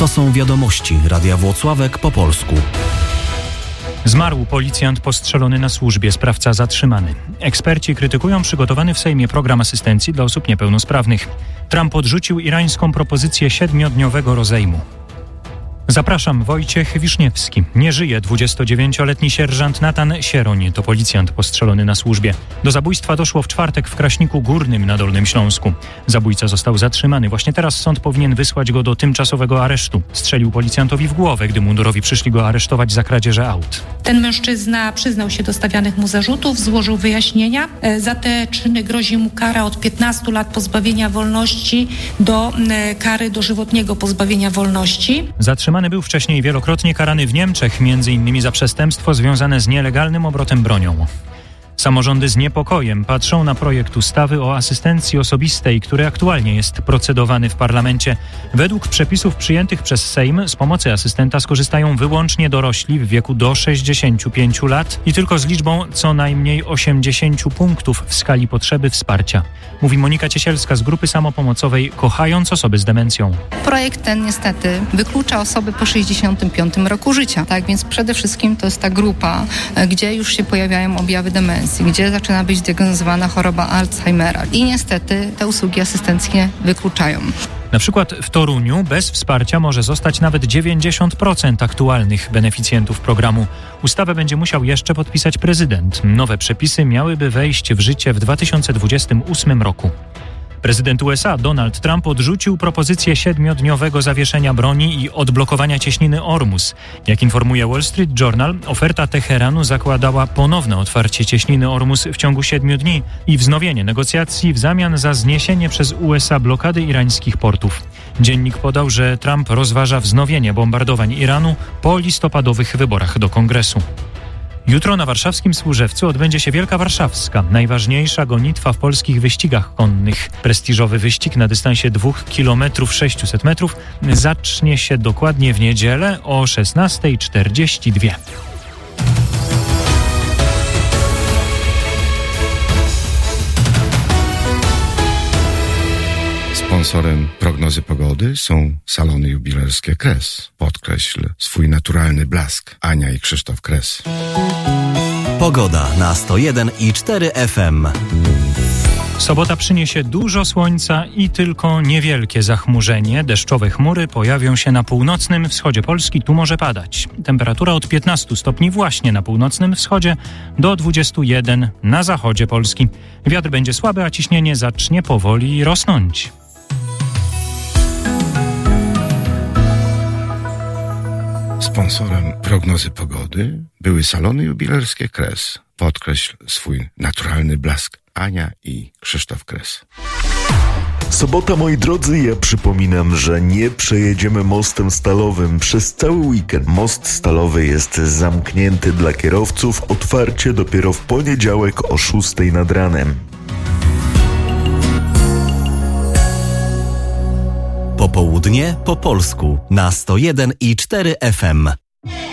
To są wiadomości Radia Włocławek po polsku. Zmarł policjant postrzelony na służbie, sprawca zatrzymany. Eksperci krytykują przygotowany w Sejmie program asystencji dla osób niepełnosprawnych. Trump odrzucił irańską propozycję 7-dniowego rozejmu. Zapraszam, Wojciech Wiszniewski. Nie żyje 29-letni sierżant Natan Sieroń. To policjant postrzelony na służbie. Do zabójstwa doszło w czwartek w Kraśniku Górnym na Dolnym Śląsku. Zabójca został zatrzymany. Właśnie teraz sąd powinien wysłać go do tymczasowego aresztu. Strzelił policjantowi w głowę, gdy mundurowi przyszli go aresztować za kradzieże aut. Ten mężczyzna przyznał się do stawianych mu zarzutów, złożył wyjaśnienia. Za te czyny grozi mu kara od 15 lat pozbawienia wolności do kary dożywotniego pozbawienia wolności. Zatrzymany był wcześniej wielokrotnie karany w Niemczech, m.in. za przestępstwo związane z nielegalnym obrotem bronią. Samorządy z niepokojem patrzą na projekt ustawy o asystencji osobistej, który aktualnie jest procedowany w parlamencie. Według przepisów przyjętych przez Sejm z pomocy asystenta skorzystają wyłącznie dorośli w wieku do 65 lat i tylko z liczbą co najmniej 80 punktów w skali potrzeby wsparcia. Mówi Monika Ciesielska z grupy samopomocowej Kochając osoby z demencją. Projekt ten niestety wyklucza osoby po 65 roku życia. Tak więc przede wszystkim to jest ta grupa, gdzie już się pojawiają objawy demencji, gdzie zaczyna być diagnozowana choroba Alzheimera i niestety te usługi asystenckie wykluczają. Na przykład w Toruniu bez wsparcia może zostać nawet 90% aktualnych beneficjentów programu. Ustawę będzie musiał jeszcze podpisać prezydent. Nowe przepisy miałyby wejść w życie w 2028 roku. Prezydent USA Donald Trump odrzucił propozycję 7-dniowego zawieszenia broni i odblokowania cieśniny Ormus. Jak informuje Wall Street Journal, oferta Teheranu zakładała ponowne otwarcie cieśniny Ormus w ciągu 7 dni i wznowienie negocjacji w zamian za zniesienie przez USA blokady irańskich portów. Dziennik podał, że Trump rozważa wznowienie bombardowań Iranu po listopadowych wyborach do Kongresu. Jutro na warszawskim Służewcu odbędzie się Wielka Warszawska, najważniejsza gonitwa w polskich wyścigach konnych. Prestiżowy wyścig na dystansie 2 km 600 metrów zacznie się dokładnie w niedzielę o 16:42. Sponsorem prognozy pogody są salony jubilerskie Kres. Podkreśl swój naturalny blask. Ania i Krzysztof Kres. Pogoda na 101,4 FM. Sobota przyniesie dużo słońca i tylko niewielkie zachmurzenie. Deszczowe chmury pojawią się na północnym wschodzie Polski. Tu może padać. Temperatura od 15 stopni właśnie na północnym wschodzie do 21 na zachodzie Polski. Wiatr będzie słaby, a ciśnienie zacznie powoli rosnąć. Sponsorem prognozy pogody były salony jubilerskie Kres. Podkreśl swój naturalny blask. Ania i Krzysztof Kres. Sobota, moi drodzy, ja przypominam, że nie przejedziemy mostem stalowym przez cały weekend. Most stalowy jest zamknięty dla kierowców. Otwarcie dopiero w poniedziałek o 6 nad ranem. Popołudnie po polsku na 101,4 FM.